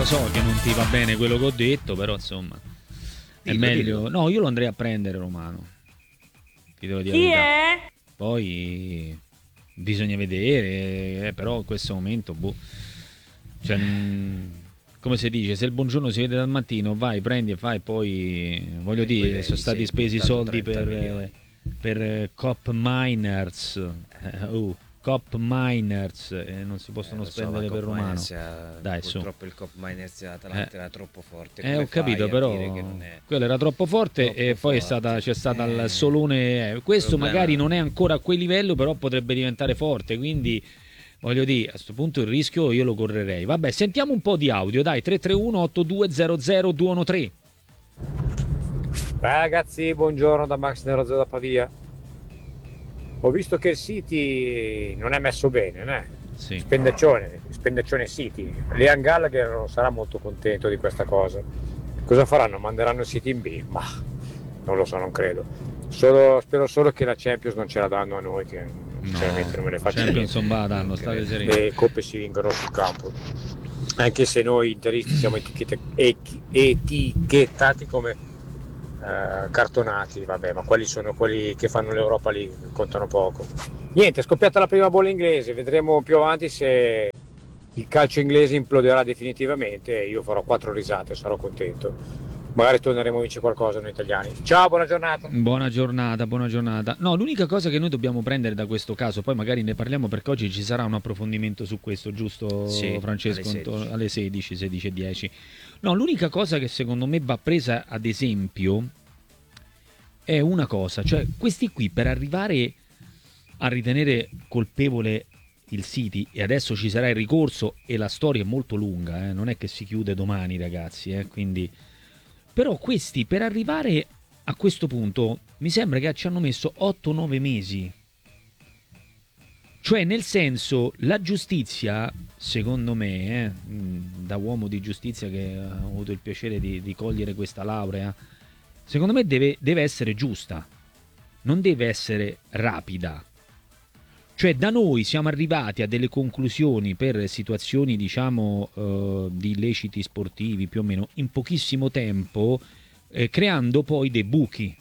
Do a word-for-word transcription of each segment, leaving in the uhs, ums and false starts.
lo so che non ti va bene quello che ho detto, però insomma è dillo, meglio. dillo. No, io lo andrei a prendere Romano. Ti devo dire la Chi verità. è? Poi bisogna vedere, eh, però in questo momento, boh. Cioè, mh, come si dice, se il buongiorno si vede dal mattino, vai, prendi e fai, poi voglio E poi dire, vedi, sono stati sì, spesi buttato soldi trenta per, milioni. eh, per eh, Cop Miners. Eh, oh, Cop Miners, eh, non si Eh, possono lo so, ma spendere Cop per Romano. Miners era- Dai, su. purtroppo il Cop Miners dell'Atalanta Eh. era troppo forte. Eh, Come ho capito, fai a dire però che non è quello era troppo forte troppo e poi è stata, forte? c'è stata Eh, il solone. eh, Questo problema- magari non è ancora a quel livello, però potrebbe diventare forte, quindi voglio dire, a questo punto il rischio io lo correrei. Vabbè, sentiamo un po' di audio, dai, tre tre uno otto due zero zero due uno tre. Beh, ragazzi, buongiorno da Max Nerozzo da Pavia. Ho visto che il City non è messo bene, né? Sì. Spendaccione, spendaccione City. Liam Gallagher non sarà molto contento di questa cosa. Cosa faranno? Manderanno il City in B? Ma non lo so, non credo. Solo, spero solo che la Champions non ce la danno a noi, che sinceramente non me ne faccio Champions niente. non va, danno, state sereni. Le coppe si vincono sul campo. Anche se noi interisti siamo etichette- eti- etichettati come eh, cartonati, vabbè, ma quelli sono quelli che fanno l'Europa League, contano poco. Niente, è scoppiata la prima bolla inglese, vedremo più avanti se il calcio inglese imploderà definitivamente e io farò quattro risate, sarò contento. Magari torneremo a vincere qualcosa noi italiani. Ciao, buona giornata. Buona giornata, buona giornata. No, l'unica cosa che noi dobbiamo prendere da questo caso, poi magari ne parliamo perché oggi ci sarà un approfondimento su questo, giusto Sì, Francesco? alle sedici. alle sedici, sedici e dieci. No, l'unica cosa che secondo me va presa ad esempio è una cosa, cioè questi qui per arrivare a ritenere colpevole il City, e adesso ci sarà il ricorso e la storia è molto lunga, eh, non è che si chiude domani ragazzi, eh, quindi... Però questi per arrivare a questo punto mi sembra che ci hanno messo otto nove mesi. Cioè nel senso la giustizia, secondo me, eh, da uomo di giustizia che ha avuto il piacere di, di cogliere questa laurea, secondo me deve, deve essere giusta, non deve essere rapida. Cioè da noi siamo arrivati a delle conclusioni per situazioni diciamo eh, di illeciti sportivi più o meno in pochissimo tempo, eh, creando poi dei buchi.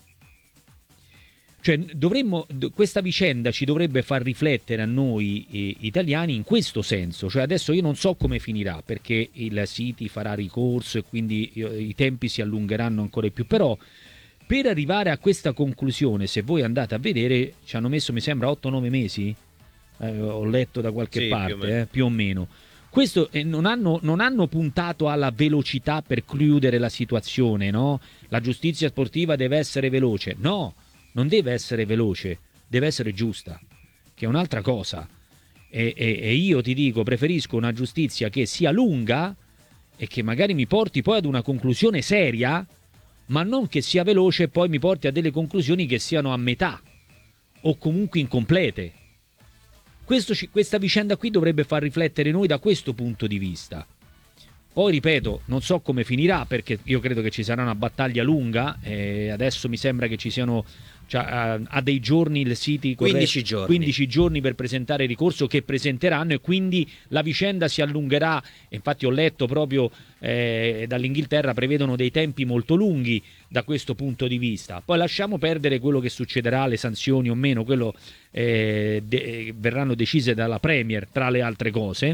Cioè dovremmo, questa vicenda ci dovrebbe far riflettere a noi eh, italiani in questo senso. Cioè adesso io non so come finirà perché il City farà ricorso e quindi eh, i tempi si allungheranno ancora di più, però per arrivare a questa conclusione, se voi andate a vedere, ci hanno messo mi sembra otto nove mesi. Eh, ho letto da qualche Sì, parte, più o meno. eh, più o meno. Questo eh, non, hanno, non hanno puntato alla velocità per chiudere la situazione, no? La giustizia sportiva deve essere veloce. No, non deve essere veloce, deve essere giusta, che è un'altra cosa. E, e, e io ti dico, preferisco una giustizia che sia lunga e che magari mi porti poi ad una conclusione seria, ma non che sia veloce e poi mi porti a delle conclusioni che siano a metà o comunque incomplete. Questo, questa vicenda qui dovrebbe far riflettere noi da questo punto di vista. Poi ripeto, non so come finirà perché io credo che ci sarà una battaglia lunga e adesso mi sembra che ci siano cioè, ha dei giorni il City quindici giorni. quindici giorni per presentare il ricorso che presenteranno e quindi la vicenda si allungherà. Infatti ho letto proprio eh, dall'Inghilterra prevedono dei tempi molto lunghi da questo punto di vista. Poi lasciamo perdere quello che succederà, le sanzioni o meno, quello eh, de- verranno decise dalla Premier tra le altre cose.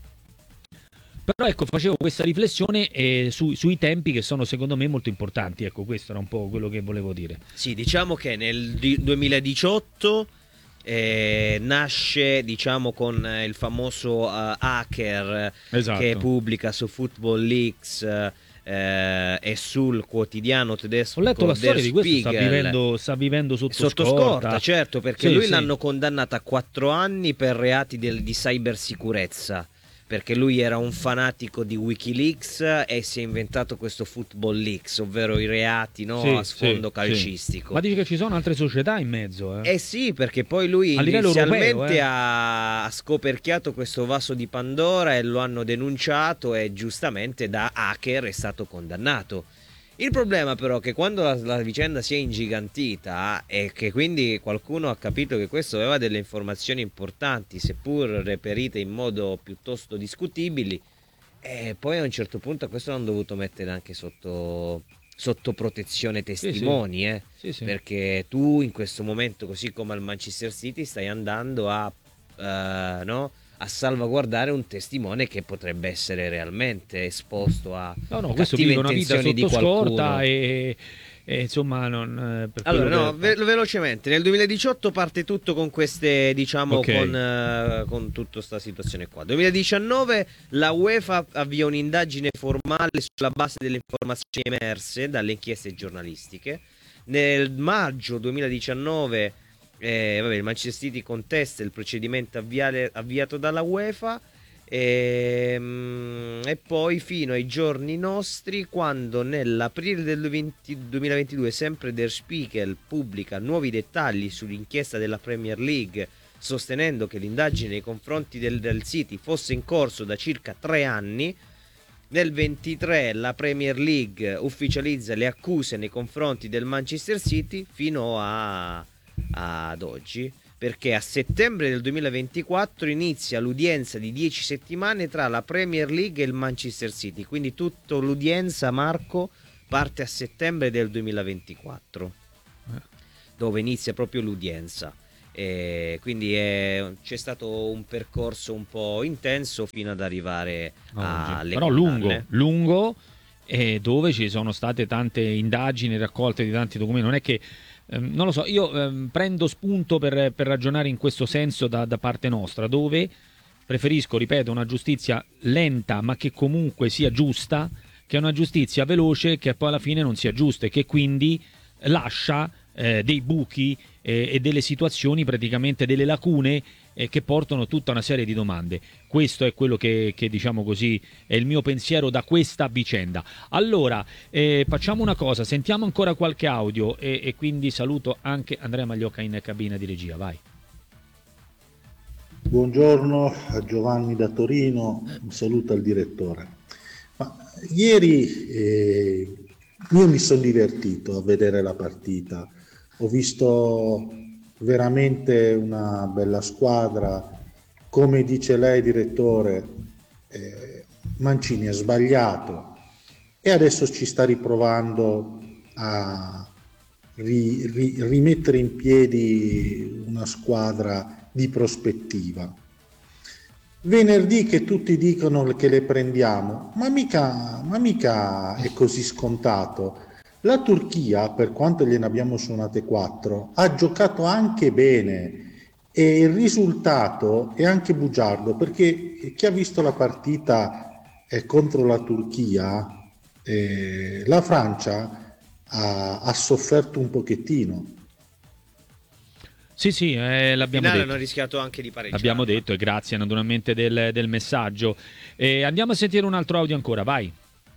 Però ecco, facevo questa riflessione eh, su, sui tempi che sono secondo me molto importanti. Ecco, questo era un po' quello che volevo dire. Sì, diciamo che nel di- duemiladiciotto eh, nasce diciamo con eh, il famoso uh, hacker Esatto. che pubblica su Football Leaks eh, e sul quotidiano tedesco Ho letto la Der storia di questo, sta Spiegel. vivendo, sta vivendo sotto, Sotto scorta. scorta, certo, perché Sì, lui sì. l'hanno condannato a quattro anni per reati del- di cybersicurezza, perché lui era un fanatico di Wikileaks e si è inventato questo Football Leaks, ovvero i reati no, Sì, a sfondo sì, calcistico. sì. Ma dici che ci sono altre società in mezzo, eh? Eh sì, perché poi lui A livello inizialmente europeo, eh. ha scoperchiato questo vaso di Pandora e lo hanno denunciato e giustamente da hacker è stato condannato. Il problema però è che quando la, la vicenda si è ingigantita e che quindi qualcuno ha capito che questo aveva delle informazioni importanti, seppur reperite in modo piuttosto discutibili, E poi a un certo punto a questo l'hanno dovuto mettere anche sotto, sotto protezione testimoni, sì. eh? Sì, sì. Perché tu in questo momento, così come al Manchester City, stai andando a, eh, no? a salvaguardare un testimone che potrebbe essere realmente esposto a no, no, questo cattive vive una vita intenzioni di sotto scorta qualcuno. e, e insomma non, eh, per Allora, quello no, che- ve- velocemente, nel duemiladiciotto parte tutto con queste, diciamo, Ok. con, eh, con tutta questa situazione qua. duemiladiciannove la UEFA avvia un'indagine formale sulla base delle informazioni emerse dalle inchieste giornalistiche. Nel maggio duemiladiciannove eh, vabbè, il Manchester City contesta il procedimento avviale- avviato dalla UEFA. E, mm, e poi fino ai giorni nostri, quando nell'aprile del venti duemilaventidue sempre Der Spiegel pubblica nuovi dettagli sull'inchiesta della Premier League, sostenendo che l'indagine nei confronti del, del City fosse in corso da circa tre anni. Nel ventitré la Premier League ufficializza le accuse nei confronti del Manchester City fino a, ad oggi, perché a settembre del duemilaventiquattro inizia l'udienza di dieci settimane tra la Premier League e il Manchester City, quindi tutta l'udienza, Marco, parte a settembre del duemilaventiquattro, dove inizia proprio l'udienza. E quindi è, c'è stato un percorso un po' intenso fino ad arrivare alle però condanne. lungo, lungo e dove ci sono state tante indagini raccolte di tanti documenti. Non è che ehm, non lo so, io ehm, prendo spunto per, per ragionare in questo senso da, da parte nostra, dove preferisco, ripeto, una giustizia lenta ma che comunque sia giusta, che una giustizia veloce che poi alla fine non sia giusta e che quindi lascia eh, dei buchi eh, e delle situazioni, praticamente delle lacune eh, che portano tutta una serie di domande. Questo è quello che, che diciamo così è il mio pensiero da questa vicenda. Allora eh, facciamo una cosa, sentiamo ancora qualche audio e, e quindi saluto anche Andrea Magliocca in cabina di regia. Vai. Buongiorno a Giovanni da Torino, un saluto al direttore. Ma ieri eh, io mi sono divertito a vedere la partita, ho visto veramente una bella squadra, come dice lei direttore, eh, Mancini ha sbagliato e adesso ci sta riprovando a ri, ri, rimettere in piedi una squadra di prospettiva. Venerdì che tutti dicono che le prendiamo, ma mica, ma mica è così scontato. La Turchia, per quanto gliene abbiamo suonate quattro, ha giocato anche bene e il risultato è anche bugiardo, perché chi ha visto la partita eh, contro la Turchia, eh, la Francia ha, ha sofferto un pochettino. Sì, sì, eh, l'abbiamo finale detto. hanno rischiato anche di pareggiare. L'abbiamo detto e grazie naturalmente del, del messaggio. Eh, andiamo a sentire un altro audio ancora, vai.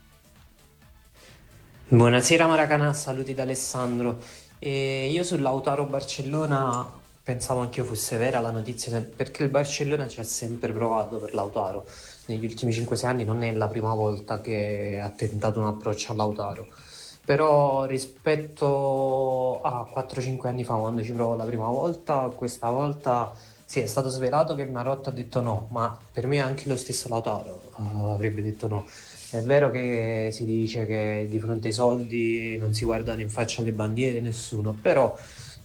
Buonasera Maracanà, saluti da Alessandro. E io sul Lautaro Barcellona pensavo anche io fosse vera la notizia, perché il Barcellona ci ha sempre provato per Lautaro. Negli ultimi cinque sei anni non è la prima volta che ha tentato un approccio a Lautaro. Però rispetto a quattro cinque anni fa, quando ci provò la prima volta, questa volta sì, è stato svelato che Marotta ha detto no, ma per me anche lo stesso Lautaro uh, avrebbe detto no. È vero che si dice che di fronte ai soldi non si guardano in faccia le bandiere, nessuno, però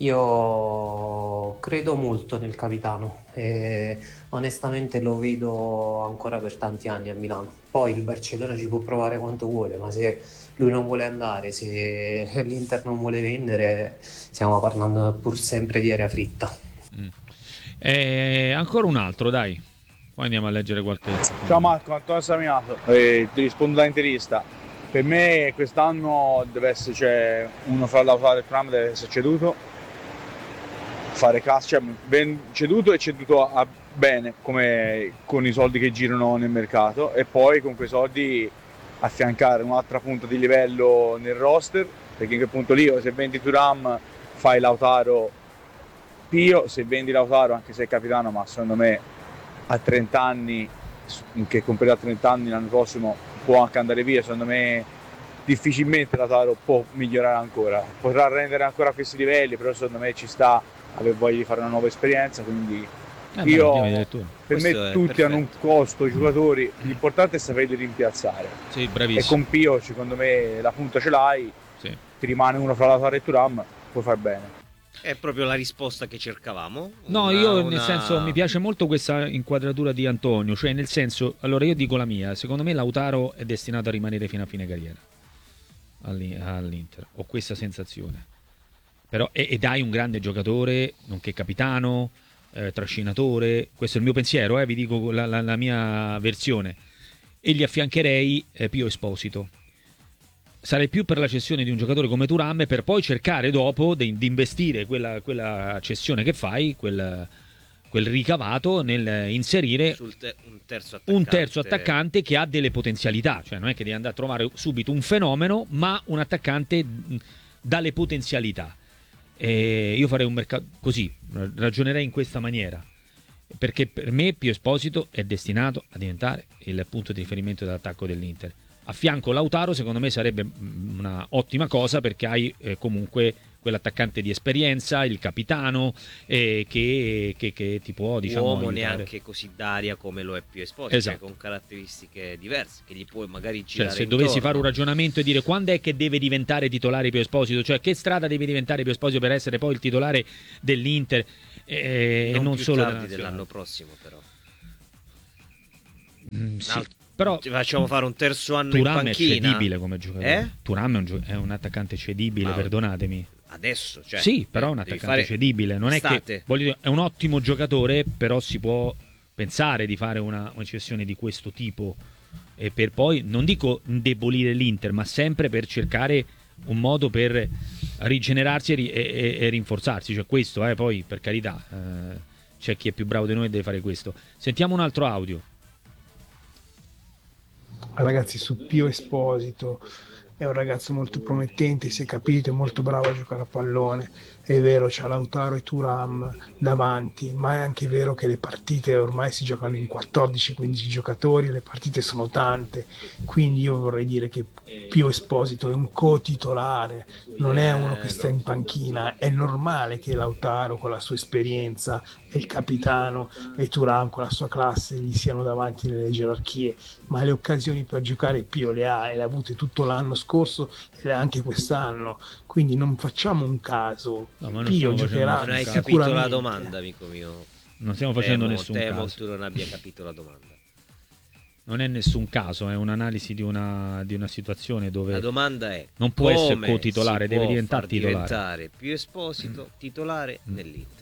io credo molto nel capitano e onestamente lo vedo ancora per tanti anni a Milano. Poi il Barcellona ci può provare quanto vuole, ma se lui non vuole andare, se l'Inter non vuole vendere, stiamo parlando pur sempre di aria fritta. Mm. Eh, ancora un altro, dai. Poi andiamo a leggere qualche... Ciao Marco, Antonio Samiato, eh, ti rispondo da interista. Per me quest'anno deve essere, cioè, uno fra Lautaro e Thuram deve essere ceduto, fare cassa, cioè ben ceduto e ceduto a, a bene, come con i soldi che girano nel mercato, e poi con quei soldi affiancare un'altra punta di livello nel roster, perché in quel punto lì se vendi Thuram fai Lautaro Pio, se vendi Lautaro anche se è capitano, ma secondo me a trenta anni, che compierà trenta anni l'anno prossimo, può anche andare via. Secondo me difficilmente Lautaro può migliorare ancora, potrà rendere ancora a questi livelli, però secondo me ci sta aver voglia di fare una nuova esperienza, quindi Eh, beh, Io, andiamo addirittura. per me Questo è tutti perfetto. hanno un costo, i giocatori, l'importante è saperli rimpiazzare. Sì, E bravissimo. con Pio, secondo me, la punta ce l'hai, Sì. ti rimane uno fra Lautaro e Thuram, puoi far bene. È proprio la risposta che cercavamo. No, Una- io nel una- senso mi piace molto questa inquadratura di Antonio, cioè nel senso, allora io dico la mia, secondo me Lautaro è destinato a rimanere fino a fine carriera all'I- all'Inter, ho questa sensazione. Però e- ed hai un grande giocatore, nonché capitano, eh, trascinatore, questo è il mio pensiero, eh, vi dico la, la- la mia versione. E gli affiancherei eh, Pio Esposito. Sarei più per la cessione di un giocatore come Thuram per poi cercare dopo di, di investire quella, quella cessione che fai, quel, quel ricavato nel inserire sul te- un terzo attaccante. un terzo attaccante che ha delle potenzialità, cioè non è che devi andare a trovare subito un fenomeno, ma un attaccante mh, dalle potenzialità. E io farei un mercato così, ragionerei in questa maniera, perché per me Pio Esposito è destinato a diventare il punto di riferimento dell'attacco dell'Inter. A fianco Lautaro secondo me sarebbe una ottima cosa, perché hai eh, comunque quell'attaccante di esperienza, il capitano, eh, che, che, che ti può, diciamo, uomo aiutare. neanche così d'aria come lo è Pio Esposito, Esatto. cioè con caratteristiche diverse che gli puoi magari Cioè, girare se intorno. dovessi fare un ragionamento e dire quando è che deve diventare titolare Pio Esposito, cioè che strada deve diventare Pio Esposito per essere poi il titolare dell'Inter eh, e non, non più solo tardi della nazionale. dell'anno prossimo, però. Mm, sì, altro- però Ti facciamo fare un terzo anno Turam in è panchina. cedibile come giocatore. Eh? Turam è un, gio- è un attaccante cedibile, Ma- perdonatemi. Adesso, cioè, sì, però è un devi attaccante fare cedibile. Non è che estate. voglio dire, è un ottimo giocatore, però si può pensare di fare una, una cessione di questo tipo e per poi, non dico indebolire l'Inter, ma sempre per cercare un modo per rigenerarsi e, ri- e- e- e rinforzarsi. Cioè questo, eh, poi per carità, eh, c'è chi è più bravo di noi e deve fare questo. Sentiamo un altro audio. Ragazzi, su Pio Esposito è un ragazzo molto promettente, si è capito, è molto bravo a giocare a pallone. È vero, c'ha Lautaro e Thuram davanti, ma è anche vero che le partite ormai si giocano in quattordici quindici giocatori, le partite sono tante, quindi io vorrei dire che Pio Esposito è un co-titolare, non è uno che sta in panchina. È normale che Lautaro con la sua esperienza e il capitano e Thuram con la sua classe gli siano davanti nelle gerarchie, ma le occasioni per giocare Pio le ha e le ha avute tutto l'anno scorso e le ha anche quest'anno, quindi non facciamo un caso. No, ma non Pio stiamo facendo giocherà Non hai caso. capito la sicuramente. domanda, amico mio. Non stiamo facendo Temo, nessun temo caso. tu non abbia capito la domanda. Non è nessun caso, è un'analisi di una, di una situazione dove La domanda è: non può essere come co-titolare, si deve può diventare far titolare. diventare Pio Esposito titolare nell'Inter?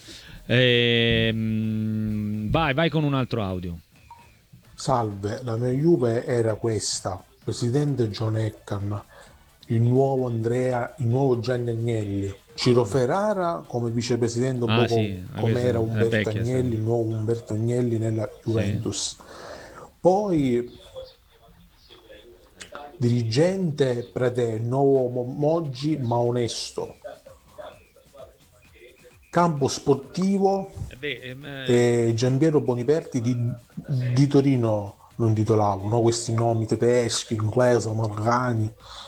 Ehm, vai, vai con un altro audio. Salve, la mia Juve era questa: presidente John Eckham, il nuovo Andrea, il nuovo Gianni Agnelli, Ciro Ferrara come vicepresidente, un Ah, po' sì, come questa era è Umberto vecchia, Agnelli, sì. il nuovo Umberto Agnelli nella Juventus. Poi dirigente Prete, nuovo Mo- Moggi ma onesto. Campo sportivo Eh beh, ehm, eh, e Giampiero Boniperti di, di Torino lo intitolavo, no? Questi nomi tedeschi, inglesi, americani,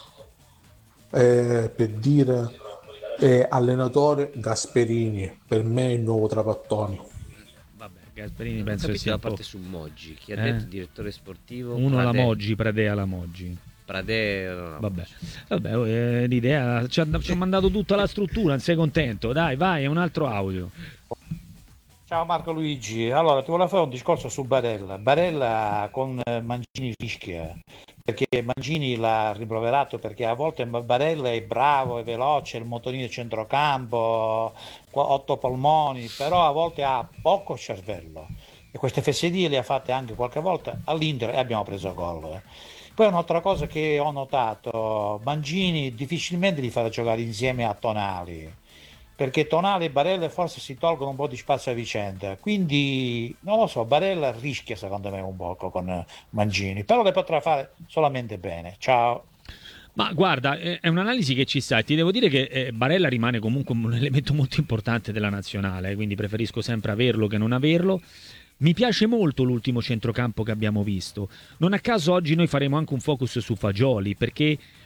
eh, per dire eh, allenatore Gasperini, per me il nuovo Trapattoni. vabbè, Gasperini Non ho penso che capito sia la un po' parte su Moggi. Chi ha Eh? detto direttore sportivo? uno alla Pradè. Moggi, Pradè alla Moggi. Pradè, no, no. Vabbè, vabbè oh, eh, l'idea ci ha, ci ha mandato tutta la struttura, non sei contento? Dai, vai, un altro audio. Ciao Marco Luigi, allora ti volevo fare un discorso su Barella. Barella con eh, Mancini rischia, perché Mancini l'ha rimproverato perché a volte Barella è bravo, è veloce, il motorino di centrocampo, qua- otto polmoni, però a volte ha poco cervello e queste fesserie le ha fatte anche qualche volta all'Inter e abbiamo preso gol. eh. Poi un'altra cosa che ho notato, Mancini difficilmente li farà giocare insieme a Tonali, perché Tonali e Barella forse si tolgono un po' di spazio a vicenda, quindi non lo so, Barella rischia secondo me un poco con eh, Mancini, però le potrà fare solamente bene. Ciao. Ma guarda, eh, è un'analisi che ci sta e ti devo dire che eh, Barella rimane comunque un elemento molto importante della nazionale, eh, quindi preferisco sempre averlo che non averlo. Mi piace molto l'ultimo centrocampo che abbiamo visto. Non a caso oggi noi faremo anche un focus su Fagioli, perché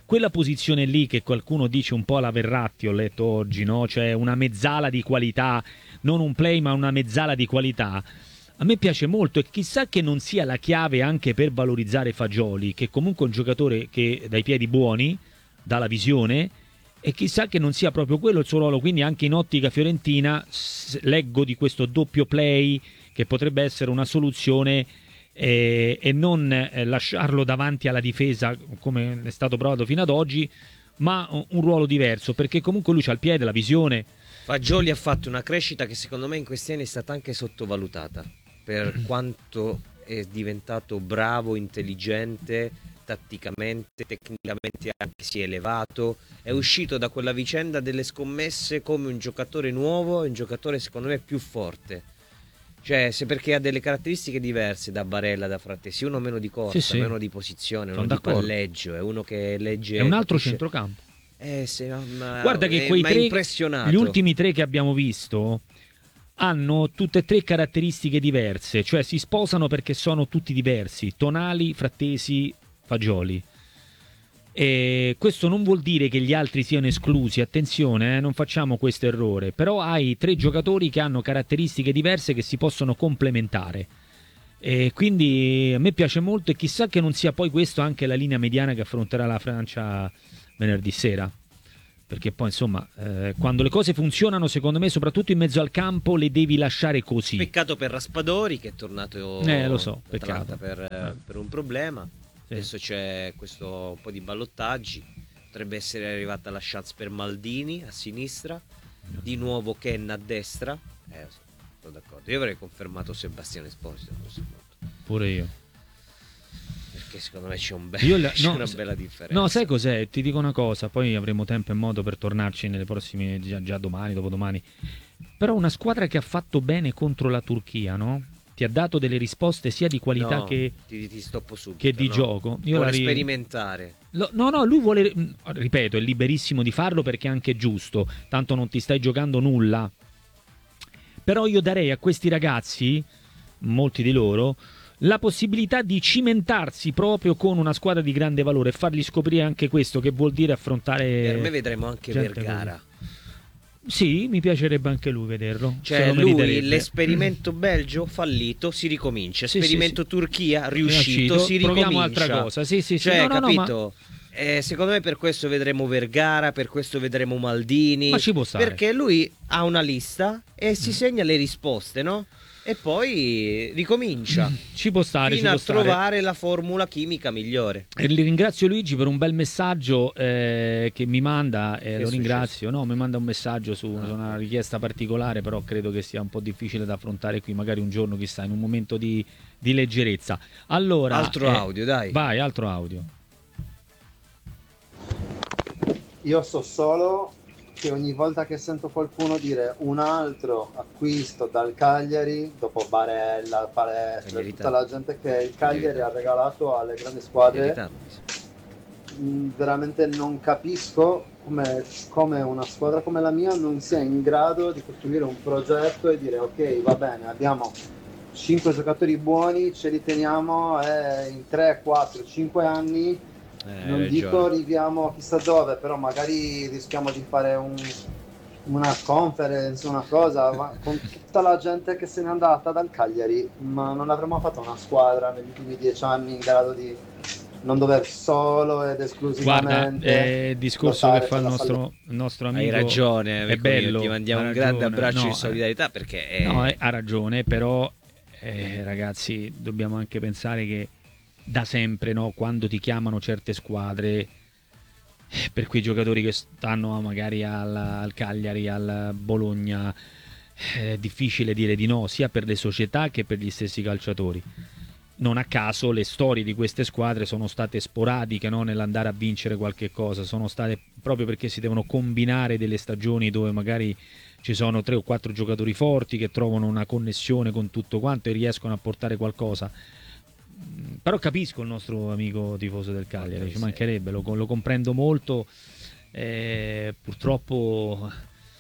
quella posizione lì che qualcuno dice un po' alla Verratti, ho letto oggi, no? Cioè una mezzala di qualità, non un play ma una mezzala di qualità, a me piace molto, e chissà che non sia la chiave anche per valorizzare Fagioli, che comunque è un giocatore che dai piedi buoni, dà la visione, e chissà che non sia proprio quello il suo ruolo. Quindi anche in ottica fiorentina leggo di questo doppio play che potrebbe essere una soluzione, eh, e non eh, lasciarlo davanti alla difesa come è stato provato fino ad oggi, ma un ruolo diverso, perché comunque lui c'ha il piede, la visione. Fagioli ha fatto una crescita che secondo me in questi anni è stata anche sottovalutata per quanto è diventato bravo, intelligente, tatticamente, tecnicamente anche si è elevato, è uscito da quella vicenda delle scommesse come un giocatore nuovo, un giocatore secondo me più forte, cioè se perché ha delle caratteristiche diverse da Barella, da Frattesi, uno meno di corsa, Sì, sì. meno di posizione, Sono uno di d'accordo. palleggio, è uno che legge, È un altro capisce- centrocampo. eh, se, ma, Guarda che eh, quei m'ha tre, impressionato. gli ultimi tre che abbiamo visto hanno tutte e tre caratteristiche diverse, cioè si sposano perché sono tutti diversi, Tonali, Frattesi, Fagioli. E questo non vuol dire che gli altri siano esclusi, attenzione, eh, non facciamo questo errore, però hai tre giocatori che hanno caratteristiche diverse che si possono complementare. E quindi a me piace molto, e chissà che non sia poi questo anche la linea mediana che affronterà la Francia venerdì sera, perché poi insomma eh, quando le cose funzionano, secondo me soprattutto in mezzo al campo, le devi lasciare così. Peccato per Raspadori che è tornato Eh, lo so, da Atalanta peccato. per, Eh. per un problema. Sì. Adesso c'è questo un po' di ballottaggi, potrebbe essere arrivata la chance per Maldini a sinistra, di nuovo Ken a destra. Eh, sono d'accordo, io avrei confermato Sebastiano Esposito a questo punto, Pure io. perché secondo me c'è, un be- Io la- c'è no, una s- bella differenza. No, sai cos'è? Ti dico una cosa, poi avremo tempo e modo per tornarci nelle prossime, già, già domani, dopodomani. Però una squadra che ha fatto bene contro la Turchia, no? Ti ha dato delle risposte sia di qualità No, che, ti, ti stoppo subito, che di no. gioco. Io Vuole la ri- sperimentare. Lo- no, no, lui vuole, mh, ripeto, è liberissimo di farlo perché è anche giusto, tanto non ti stai giocando nulla. Però io darei a questi ragazzi, molti di loro, la possibilità di cimentarsi proprio con una squadra di grande valore e fargli scoprire anche questo, che vuol dire affrontare... Per me vedremo anche gente Vergara. Sì, mi piacerebbe anche lui vederlo. se Cioè lo lui meriterebbe. l'esperimento Belgio fallito, si ricomincia. Sì, Esperimento sì, sì. Turchia riuscito, Riuscito, si ricomincia. proviamo altra cosa. Sì, sì, sì. Cioè, No, no, no, capito? Eh, secondo me per questo vedremo Vergara, per questo vedremo Maldini. Ma ci può stare. Perché lui ha una lista e Mm. si segna le risposte, no? E poi ricomincia. Ci può stare, fino ci a può stare. trovare la formula chimica migliore. E li ringrazio Luigi per un bel messaggio eh, che mi manda, eh, Che è lo successo? ringrazio. No, mi manda un messaggio su Ah. su una richiesta particolare, però credo che sia un po' difficile da affrontare qui, magari un giorno, chissà, in un momento di, di leggerezza. Allora, Altro eh, audio, dai. Vai, altro audio. Io so solo che ogni volta che sento qualcuno dire un altro acquisto dal Cagliari, dopo Barella, Palestra, Verità. tutta la gente che il Cagliari Verità. ha regalato alle grandi squadre, Verità. mh, veramente non capisco come, come una squadra come la mia non sia in grado di costruire un progetto e dire ok, va bene, abbiamo cinque giocatori buoni, ce li teniamo e in tre, quattro, cinque anni Eh, non hai dico ragione. arriviamo chissà dove, però magari rischiamo di fare un- una conference, una cosa, ma con tutta la gente che se n'è andata dal Cagliari, ma non avremmo fatto una squadra negli ultimi dieci anni in grado di non dover solo ed esclusivamente Guarda, eh, il discorso lottare che fa per il la nostro, salvezza. il nostro Hai amico ragione, è amico bello. mio, ti mandiamo ha un grande ragione. abbraccio No, di eh, solidarietà perché è... No, eh, ha ragione, però eh, ragazzi, dobbiamo anche pensare che da sempre, no, quando ti chiamano certe squadre, eh, per quei giocatori che stanno magari al, al Cagliari, al Bologna, eh, è difficile dire di no, sia per le società che per gli stessi calciatori. Non a caso le storie di queste squadre sono state sporadiche, no, nell'andare a vincere qualche cosa, sono state proprio perché si devono combinare delle stagioni dove magari ci sono tre o quattro giocatori forti che trovano una connessione con tutto quanto e riescono a portare qualcosa. Mm, Però capisco il nostro amico tifoso del Cagliari, ci mancherebbe, lo, lo comprendo molto. Eh, purtroppo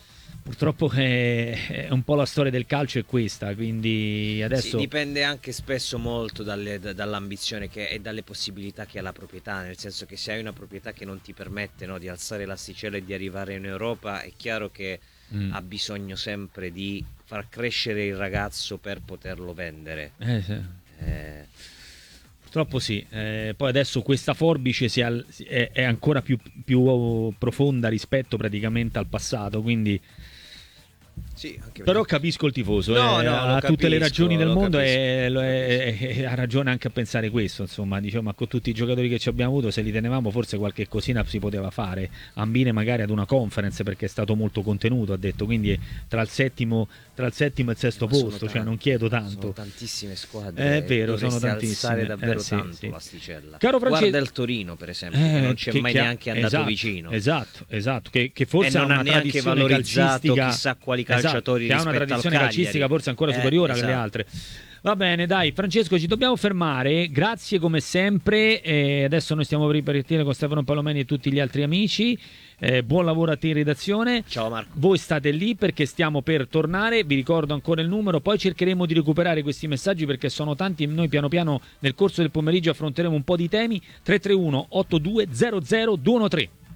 purtroppo è, è un po' la storia del calcio è questa, quindi adesso... Sì, dipende anche spesso molto dalle, da, dall'ambizione che, e dalle possibilità che ha la proprietà, nel senso che se hai una proprietà che non ti permette, no, di alzare l'asticella e di arrivare in Europa, è chiaro che mm. ha bisogno sempre di far crescere il ragazzo per poterlo vendere. Eh, sì. Eh, Purtroppo sì, eh, poi adesso questa forbice si al- è, è ancora più, più profonda rispetto praticamente al passato, quindi sì, anche perché... però capisco il tifoso, no, eh, no, ha capisco, tutte le ragioni del mondo capisco, e, lo è, e ha ragione anche a pensare questo, insomma, diciamo, ma con tutti i giocatori che ci abbiamo avuto, se li tenevamo forse qualche cosina si poteva fare. Ambine magari ad una conference perché è stato molto contenuto, ha detto, quindi tra il settimo, tra il settimo e il sesto ma sono posto, tanti, cioè non chiedo tanto. Sono tantissime squadre, è vero, sono tantissime, tantissime, davvero eh, sì, tanto sì. l'asticella. Caro Francesco, guarda il Torino per esempio, eh, che non c'è che, mai che ha, neanche andato esatto, vicino, esatto, esatto, che, che forse e non ha ha una neanche tradizione valorizzato calcistica, chissà quali esatto, calciatori che ha una rispetto tradizione al calcistica Cagliari. forse ancora Eh, superiore esatto. alle altre. Va bene, dai, Francesco, ci dobbiamo fermare. Grazie come sempre. Eh, adesso noi stiamo per ripartire con Stefano Palomeni e tutti gli altri amici. Eh, buon lavoro a te in redazione. Ciao Marco. Voi state lì perché stiamo per tornare. Vi ricordo ancora il numero. Poi cercheremo di recuperare questi messaggi perché sono tanti. Noi piano piano nel corso del pomeriggio affronteremo un po' di temi. tre tre uno otto due zero zero due uno tre.